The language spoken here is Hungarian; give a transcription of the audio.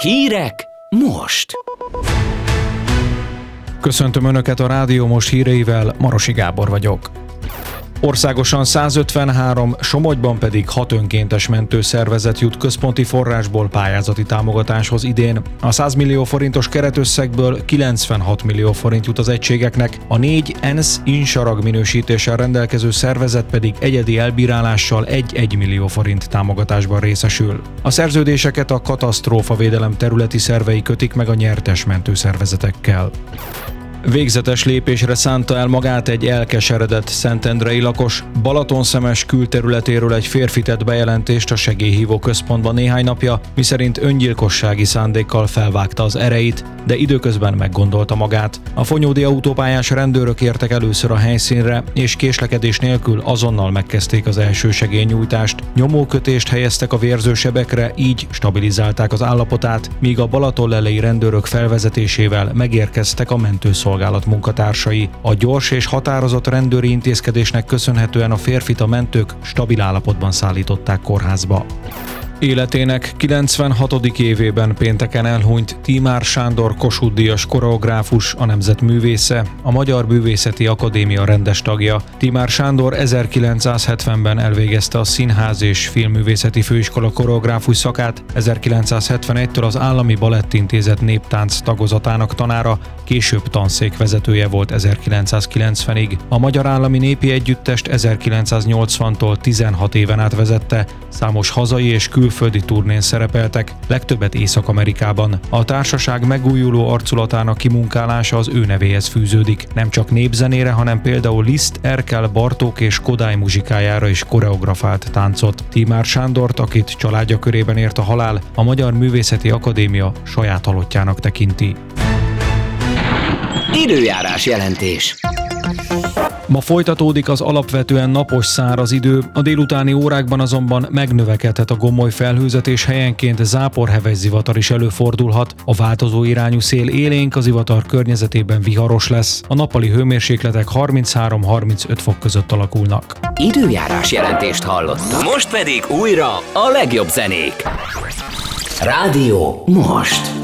Hírek most! Köszöntöm Önöket a Rádió Most híreivel, Marosi Gábor vagyok. Országosan 153, Somogyban pedig 6 önkéntes mentőszervezet jut központi forrásból pályázati támogatáshoz idén. A 100 millió forintos keretösszegből 96 millió forint jut az egységeknek, a 4 ENSZ insarag minősítéssel rendelkező szervezet pedig egyedi elbírálással 1 millió forint támogatásban részesül. A szerződéseket a katasztrófavédelem területi szervei kötik meg a nyertes mentőszervezetekkel. Végzetes lépésre szánta el magát egy elkeseredett szentendrei lakos. Balatonszemes külterületéről egy férfi tett bejelentést a segélyhívó központban néhány napja, miszerint öngyilkossági szándékkal felvágta az ereit, de időközben meggondolta magát. A fonyódi autópályás rendőrök értek először a helyszínre, és késlekedés nélkül azonnal megkezdték az elsősegélynyújtást. Nyomókötést helyeztek a vérző sebekre, így stabilizálták az állapotát, míg a balatonlelei rendőrök felvezetésével megérkeztek a mentőszolgálat munkatársai. A gyors és határozott rendőri intézkedésnek köszönhetően a férfit a mentők stabil állapotban szállították kórházba. Életének 96. évében pénteken elhunyt Tímár Sándor Kossuth-díjas koreográfus, a nemzet művésze, a Magyar Művészeti Akadémia rendes tagja. Tímár Sándor 1970-ben elvégezte a Színház és Filmművészeti Főiskola koreográfus szakát, 1971-től az Állami Balettintézet néptánc tagozatának tanára, később tanszékvezetője volt 1990-ig. A Magyar Állami Népi Együttest 1980-tól 16 éven át vezette, számos hazai és külföldi turnén szerepeltek, legtöbbet Észak-Amerikában. A társaság megújuló arculatának kimunkálása az ő nevéhez fűződik. Nem csak népzenére, hanem például Liszt, Erkel, Bartók és Kodály muzsikájára is koreografált táncot. Tímár Sándort, akit családja körében ért a halál, a Magyar Művészeti Akadémia saját halottjának tekinti. Időjárás jelentés. Ma folytatódik az alapvetően napos száraz idő, a délutáni órákban azonban megnövekedhet a gomoly felhőzet és helyenként záporheves zivatar is előfordulhat. A változó irányú szél élénk, az zivatar környezetében viharos lesz. A nappali hőmérsékletek 33-35 fok között alakulnak. Időjárás jelentést hallottak. Most pedig újra a legjobb zenék. Rádió Most.